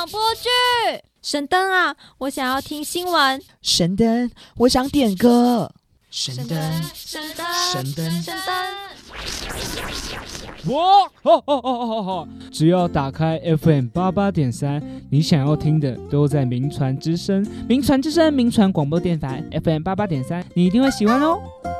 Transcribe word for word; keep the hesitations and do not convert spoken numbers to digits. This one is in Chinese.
广播剧。神灯啊，我想要听新闻。 神灯，我想点歌。 神灯，神灯， 神灯， 神灯。 哇，哦哦哦哦哦！只要打开 F M 八八点三，你想要听的都在名传之声。名传之声，名传广播电台 F M 八八点三，你一定会喜欢哦。